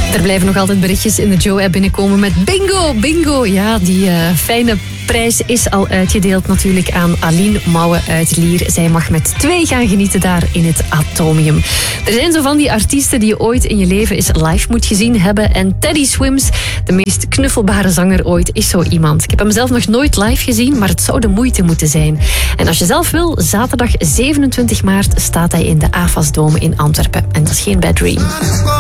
Er blijven nog altijd berichtjes in de Joe-app binnenkomen met bingo, bingo. Ja, die fijne prijs is al uitgedeeld natuurlijk aan Aline Mouwen uit Lier. Zij mag met 2 gaan genieten daar in het Atomium. Er zijn zo van die artiesten die je ooit in je leven eens live moet gezien hebben. En Teddy Swims, de meest knuffelbare zanger ooit, is zo iemand. Ik heb hem zelf nog nooit live gezien, maar het zou de moeite moeten zijn. En als je zelf wil, zaterdag 27 maart staat hij in de AFAS Dome in Antwerpen. En dat is geen bad dream.